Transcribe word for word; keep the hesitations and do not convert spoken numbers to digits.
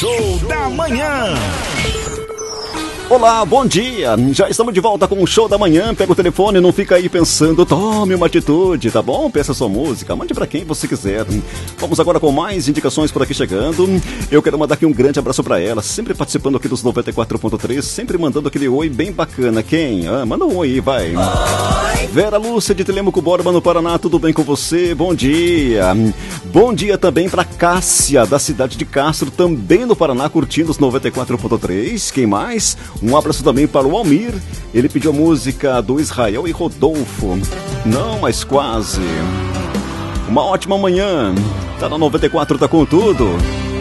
Show da Manhã. Olá, bom dia. Já estamos de volta com o Show da Manhã. Pega o telefone, não fica aí pensando. Tome uma atitude, tá bom? Peça sua música, mande pra quem você quiser. Vamos agora com mais indicações por aqui chegando. Eu quero mandar aqui um grande abraço pra ela, sempre participando aqui dos noventa e quatro ponto três, sempre mandando aquele oi bem bacana. Quem? Ah, manda um oi aí, vai. Oi. Vera Lúcia de Telêmaco Borba, no Paraná, tudo bem com você? Bom dia. Bom dia também pra Cássia, da cidade de Castro, também no Paraná, curtindo os noventa e quatro ponto três. Quem mais? Um abraço também para o Almir. Ele pediu a música do Israel e Rodolfo. Não, mas quase. Uma ótima manhã. Tá na noventa e quatro, tá com tudo.